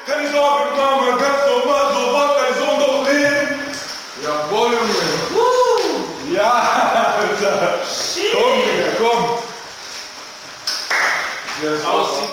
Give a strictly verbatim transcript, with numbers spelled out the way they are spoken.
Keine Sorge, Mama, ganz normal, so wird dein Sohn doch leben. Jawohl, Junge. Uh. Ja, Alter. Komm, Digga, komm. Yes, aus.